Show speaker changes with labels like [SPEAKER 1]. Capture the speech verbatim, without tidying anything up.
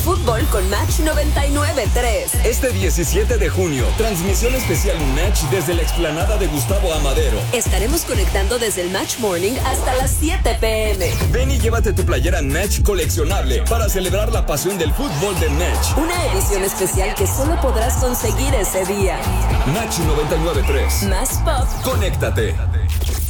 [SPEAKER 1] Fútbol con Match noventa y nueve punto tres.
[SPEAKER 2] Este diecisiete de junio, transmisión especial Match desde la explanada de Gustavo Amadero.
[SPEAKER 1] Estaremos conectando desde el Match Morning hasta las siete pm.
[SPEAKER 2] Ven y llévate tu playera Match coleccionable para celebrar la pasión del fútbol de Match.
[SPEAKER 1] Una edición especial que solo podrás conseguir ese día.
[SPEAKER 2] Match noventa y nueve punto tres.
[SPEAKER 1] Más pop.
[SPEAKER 2] Conéctate.